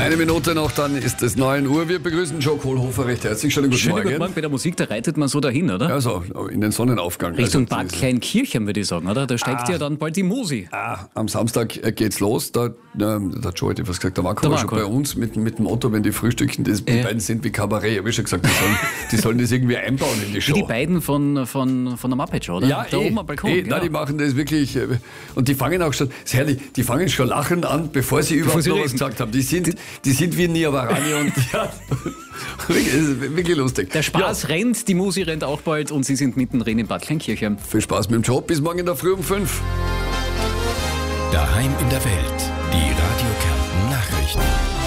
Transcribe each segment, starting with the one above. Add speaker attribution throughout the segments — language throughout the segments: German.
Speaker 1: Eine Minute noch, dann ist es 9 Uhr. Wir begrüßen Joe Kohlhofer recht herzlich. Schönen guten Morgen.
Speaker 2: Guten Morgen. Bei der Musik, da reitet man so dahin, oder?
Speaker 1: Also, in den Sonnenaufgang.
Speaker 2: Richtung Bad Kleinkirchen, würde ich sagen, oder? Da steigt ja dann bald die Musi.
Speaker 1: Am Samstag geht's los. Der Joe hat etwas gesagt, der Marco war schon bei uns mit dem Motto, wenn die frühstücken, die beiden sind wie Kabarett. Habe ich schon gesagt, die sollen das irgendwie einbauen in die Show.
Speaker 2: Wie die beiden von der Muppet Show, oder?
Speaker 1: Ja,
Speaker 2: da oben am Balkon.
Speaker 1: Nein, die machen das wirklich. Und die fangen auch schon, das ist herrlich, die fangen schon lachend an, bevor sie überhaupt noch was gesagt haben. Die sind wie Niavarani und ja, wirklich lustig.
Speaker 2: Der Spaß rennt, die Musi rennt auch bald und sie sind mittendrin in Bad Kleinkirchen.
Speaker 1: Viel Spaß mit dem Job, bis morgen in der Früh um 5.
Speaker 3: Daheim in der Welt, die Radio Kärnten Nachrichten.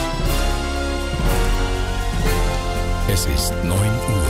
Speaker 3: Es ist 9 Uhr.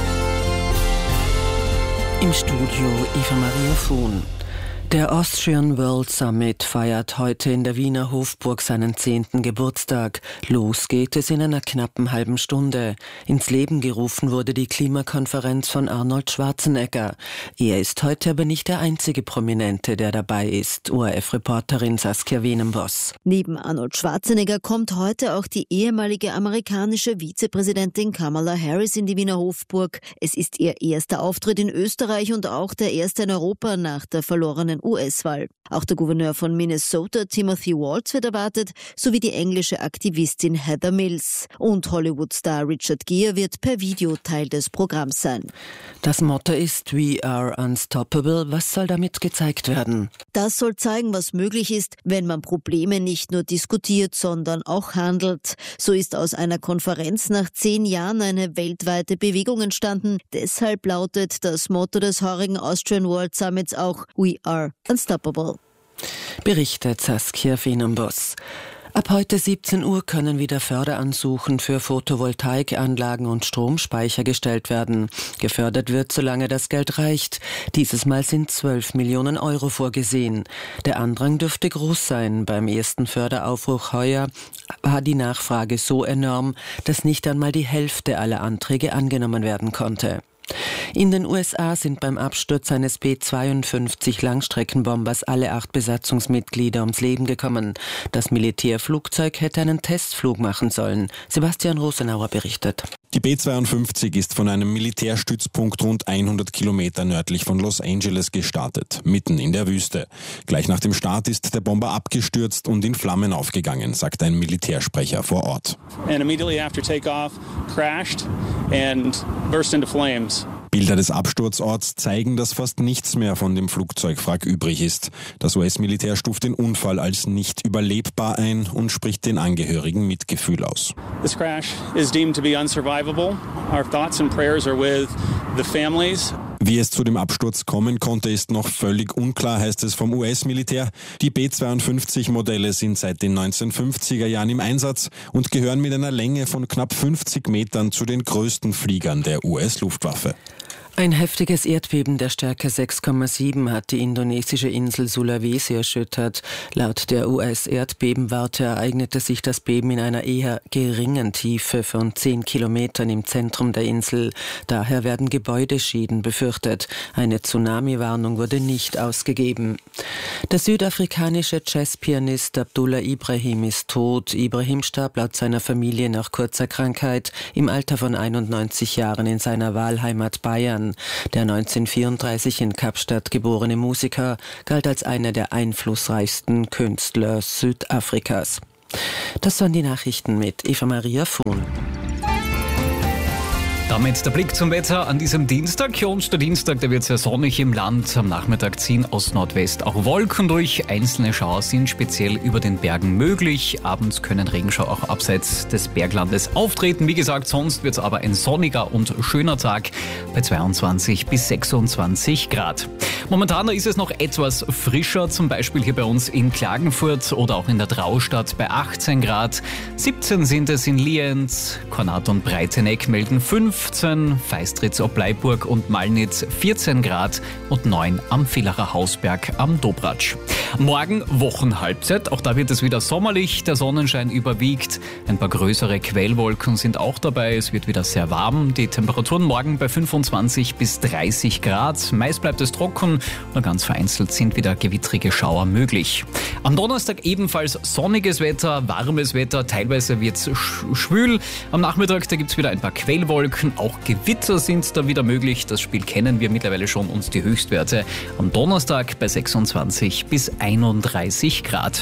Speaker 4: Im Studio Eva Maria Fuhn. Der Austrian World Summit feiert heute in der Wiener Hofburg seinen 10. Geburtstag. Los geht es in einer knappen halben Stunde. Ins Leben gerufen wurde die Klimakonferenz von Arnold Schwarzenegger. Er ist heute aber nicht der einzige Prominente, der dabei ist. ORF-Reporterin Saskia Wenenboss.
Speaker 5: Neben Arnold Schwarzenegger kommt heute auch die ehemalige amerikanische Vizepräsidentin Kamala Harris in die Wiener Hofburg. Es ist ihr erster Auftritt in Österreich und auch der erste in Europa nach der verlorenen US-Wahl. Auch der Gouverneur von Minnesota, Timothy Walz, wird erwartet, sowie die englische Aktivistin Heather Mills. Und Hollywood-Star Richard Gere wird per Video Teil des Programms sein.
Speaker 4: Das Motto ist We are unstoppable. Was soll damit gezeigt werden?
Speaker 5: Das soll zeigen, was möglich ist, wenn man Probleme nicht nur diskutiert, sondern auch handelt. So ist aus einer Konferenz nach 10 Jahren eine weltweite Bewegung entstanden. Deshalb lautet das Motto des heurigen Austrian World Summits auch We are unstoppable.
Speaker 4: Berichtet Saskia Wenenboss. Ab heute 17 Uhr können wieder Förderansuchen für Photovoltaikanlagen und Stromspeicher gestellt werden. Gefördert wird, solange das Geld reicht. Dieses Mal sind 12 Millionen Euro vorgesehen. Der Andrang dürfte groß sein. Beim ersten Förderaufruf heuer war die Nachfrage so enorm, dass nicht einmal die Hälfte aller Anträge angenommen werden konnte. In den USA sind beim Absturz eines B-52 Langstreckenbombers alle 8 Besatzungsmitglieder ums Leben gekommen. Das Militärflugzeug hätte einen Testflug machen sollen. Sebastian Rosenauer berichtet.
Speaker 6: Die B-52 ist von einem Militärstützpunkt rund 100 Kilometer nördlich von Los Angeles gestartet, mitten in der Wüste. Gleich nach dem Start ist der Bomber abgestürzt und in Flammen aufgegangen, sagt ein Militärsprecher vor Ort.
Speaker 7: And immediately after takeoff, crashed and burst into flames.
Speaker 6: Bilder des Absturzorts zeigen, dass fast nichts mehr von dem Flugzeugwrack übrig ist. Das US-Militär stuft den Unfall als nicht überlebbar ein und spricht den Angehörigen Mitgefühl aus.
Speaker 7: This crash is deemed to be unsurvivable. Our thoughts and prayers are with the families.
Speaker 6: Wie es zu dem Absturz kommen konnte, ist noch völlig unklar, heißt es vom US-Militär. Die B-52-Modelle sind seit den 1950er Jahren im Einsatz und gehören mit einer Länge von knapp 50 Metern zu den größten Fliegern der US-Luftwaffe.
Speaker 4: Ein heftiges Erdbeben der Stärke 6,7 hat die indonesische Insel Sulawesi erschüttert. Laut der US-Erdbebenwarte ereignete sich das Beben in einer eher geringen Tiefe von 10 Kilometern im Zentrum der Insel. Daher werden Gebäudeschäden befürchtet. Eine Tsunami-Warnung wurde nicht ausgegeben. Der südafrikanische Jazzpianist Abdullah Ibrahim ist tot. Ibrahim starb laut seiner Familie nach kurzer Krankheit im Alter von 91 Jahren in seiner Wahlheimat Bayern. Der 1934 in Kapstadt geborene Musiker galt als einer der einflussreichsten Künstler Südafrikas. Das waren die Nachrichten mit Eva Maria Fuhn.
Speaker 2: Damit der Blick zum Wetter an diesem Dienstag. Und der Dienstag, der wird sehr sonnig im Land. Am Nachmittag ziehen aus Nordwest auch Wolken durch. Einzelne Schauer sind speziell über den Bergen möglich. Abends können Regenschauer auch abseits des Berglandes auftreten. Wie gesagt, sonst wird es aber ein sonniger und schöner Tag bei 22 bis 26 Grad. Momentan ist es noch etwas frischer, zum Beispiel hier bei uns in Klagenfurt oder auch in der Traustadt bei 18 Grad. 17 sind es in Lienz, Kornat und Breiteneck melden 5. 15, Feistritz ob Bleiburg und Malnitz 14 Grad und 9 am Villacher Hausberg am Dobratsch. Morgen Wochenhalbzeit, auch da wird es wieder sommerlich, der Sonnenschein überwiegt, ein paar größere Quellwolken sind auch dabei, es wird wieder sehr warm, die Temperaturen morgen bei 25 bis 30 Grad, meist bleibt es trocken, nur ganz vereinzelt sind wieder gewittrige Schauer möglich. Am Donnerstag ebenfalls sonniges Wetter, warmes Wetter, teilweise wird es schwül, am Nachmittag da gibt es wieder ein paar Quellwolken, auch Gewitter sind da wieder möglich, das Spiel kennen wir mittlerweile schon und die Höchstwerte am Donnerstag bei 26 bis 31 Grad.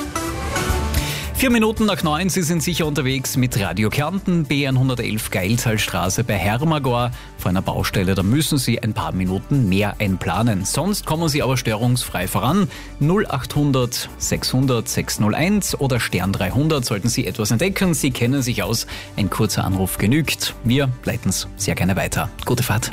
Speaker 2: 4 Minuten nach 9, Sie sind sicher unterwegs mit Radio Kärnten, B111 Geiltalstraße bei Hermagor. Vor einer Baustelle, da müssen Sie ein paar Minuten mehr einplanen. Sonst kommen Sie aber störungsfrei voran. 0800 600 601 oder Stern 300 sollten Sie etwas entdecken. Sie kennen sich aus, ein kurzer Anruf genügt. Wir leiten es sehr gerne weiter. Gute Fahrt.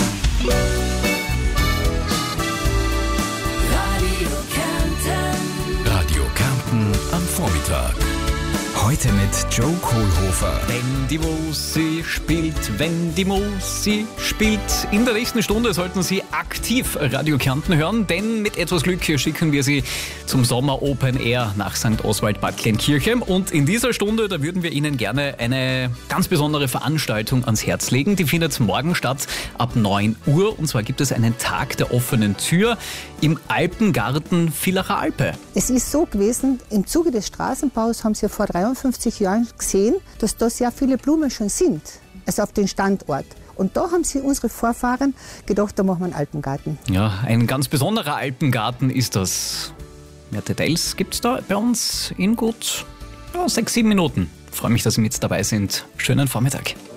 Speaker 3: Radio Kärnten am Vormittag. Heute mit Joe Kohlhofer.
Speaker 2: Wenn die Musik spielt, wenn die Musik spielt. In der nächsten Stunde sollten Sie aktiv Radio Kärnten hören, denn mit etwas Glück schicken wir Sie zum Sommer Open Air nach St. Oswald Bad Kleinkirche. Und in dieser Stunde, da würden wir Ihnen gerne eine ganz besondere Veranstaltung ans Herz legen. Die findet morgen statt ab 9 Uhr. Und zwar gibt es einen Tag der offenen Tür im Alpengarten Villacher Alpe.
Speaker 8: Es ist so gewesen, im Zuge des Straßenbaus haben Sie vor 53 Jahren gesehen, dass da sehr viele Blumen schon sind, also auf den Standort. Und da haben sich unsere Vorfahren gedacht, da machen wir einen Alpengarten.
Speaker 2: Ja, ein ganz besonderer Alpengarten ist das. Mehr Details gibt es da bei uns in gut 6-7 Minuten. Ich freue mich, dass Sie mit dabei sind. Schönen Vormittag.